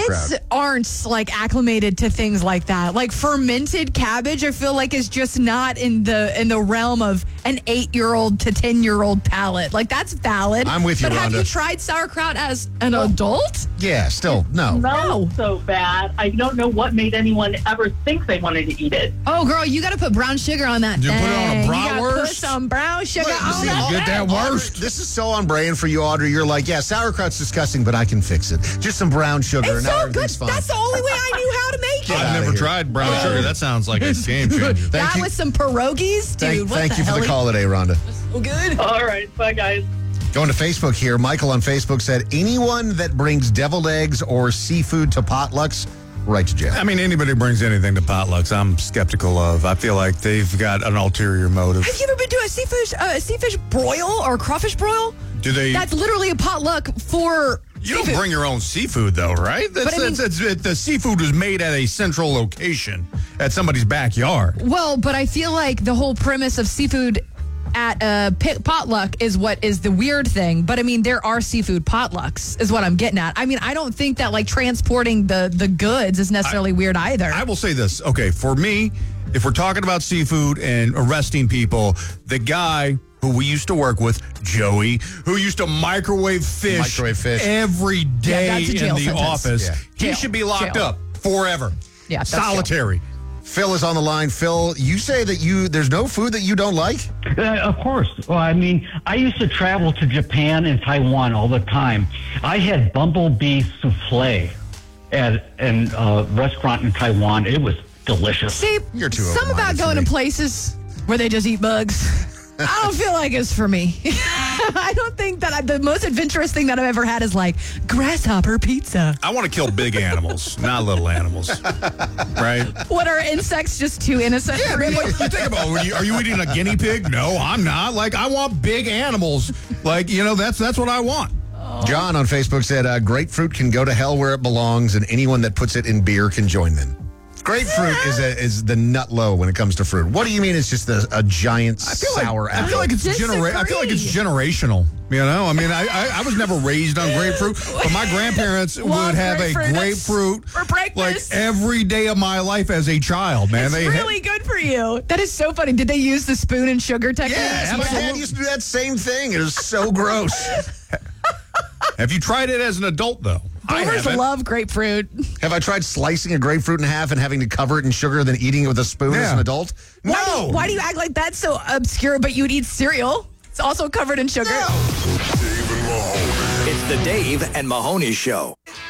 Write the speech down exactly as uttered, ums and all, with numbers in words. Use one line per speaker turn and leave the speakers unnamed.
sauerkraut.
aren't like acclimated to things like that. Like fermented cabbage, I feel like is just not in the in the realm of an eight-year-old to ten-year-old palate. Like that's valid.
I'm with you,
But have
Rhonda.
you tried sauerkraut as an adult?
Yeah, still, no.
Smells
No.
so bad. I don't know what made anyone ever think they wanted to eat it.
Oh, girl, you got to put brown sugar on that
You
thing.
put it on a
You gotta put
bratwurst?
some brown sugar
Look, you
on
see,
that.
Audrey-
Get that
Audrey,
worst.
This is so on brand for you, Audrey. You're like, yeah, sauerkraut's disgusting, but I can fix it. Just some brown sugar,
It's
and now
so good.
everything's fine.
That's the only way I knew how to make
Get
it.
outta
I've never
here.
tried brown sugar. That sounds like a game changer.
Thank
that
you.
with some pierogies, dude.
Thank,
what
thank
the
you for
hell?
the call today, Rhonda.
So good.
All right. Bye, guys.
Going to Facebook here. Michael on Facebook said, anyone that brings deviled eggs or seafood to potlucks, right to jail.
I mean, anybody who brings anything to potlucks, I'm skeptical of. I feel like they've got an ulterior motive.
Have you ever been to a seafish, uh, seafish broil or crawfish broil?
Do they?
That's literally a potluck for
You don't
seafood.
bring your own seafood, though, right? That's,
But I mean-
that's, that's, it, the seafood is made at a central location at somebody's backyard.
Well, but I feel like the whole premise of seafood at a pit potluck is what is the weird thing. But I mean, there are seafood potlucks, is what I'm getting at. I mean, I don't think that like transporting the the goods is necessarily weird either.
I will say this. Okay, for me, if we're talking about seafood and arresting people, the guy who we used to work with, Joey, who used to microwave fish,
Microwave fish.
every day
that's a
in
jail
the
sentence.
office,
Yeah.
he
Jail.
should be locked
Jail.
up forever.
Yeah, that's jail.
Solitary.
Phil is on the line. Phil, you say that you there's no food that you don't like?
Uh, of course. Well, I mean, I used to travel to Japan and Taiwan all the time. I had bumblebee souffle at a uh, restaurant in Taiwan. It was delicious.
See,
You're too
some about
open-minded for
going
me.
to places where they just eat bugs. I don't feel like it's for me. I don't think that I, the most adventurous thing that I've ever had is like grasshopper pizza.
I want to kill big animals, not little animals. Right?
What are insects just too innocent
Yeah, I
for
mean,
you?
like, you think about, are you, are you eating a guinea pig? No, I'm not. Like, I want big animals. Like, you know, that's that's what I want.
John on Facebook said, uh, grapefruit can go to hell where it belongs, and anyone that puts it in beer can join them. Grapefruit is a, is the nut low when it comes to fruit. What do you mean it's just a, a giant
I feel
sour
like, I
apple?
feel like it's genera- I feel like it's generational. You know, I mean, I, I I was never raised on grapefruit, but my grandparents would
Love
have
grapefruit.
a grapefruit
For breakfast.
like every day of my life as a child. Man,
It's
they had-
really good for you. That is so funny. Did they use the spoon and sugar technique?
Yes, my dad used to do that same thing. It was so gross.
Have you tried it as an adult though? I
Boomers
haven't.
love grapefruit.
Have I tried slicing a grapefruit in half and having to cover it in sugar, then eating it with a spoon as
Yeah.
an adult?
Why,
No.
do, why do you act like that's so obscure, but you would eat cereal? It's also covered in sugar.
It's the Dave and Mahoney Show.